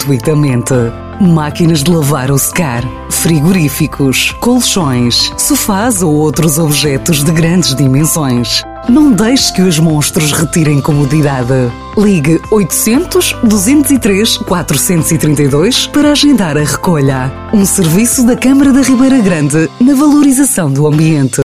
gratuitamente. Máquinas de lavar ou secar, frigoríficos, colchões, sofás ou outros objetos de grandes dimensões. Não deixe que os monstros retirem comodidade. Ligue 800 203 432 para agendar a recolha. Um serviço da Câmara da Ribeira Grande na valorização do ambiente.